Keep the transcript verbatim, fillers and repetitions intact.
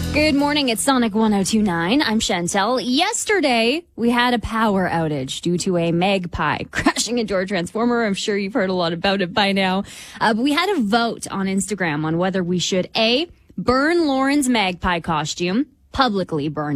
Good morning, it's Sonic one oh two point nine. I'm Chantel. Yesterday, we had a power outage due to a magpie crashing into our transformer. I'm sure you've heard a lot about it by now. Uh, but we had a vote on Instagram on whether we should A, burn Lauren's magpie costume, publicly burn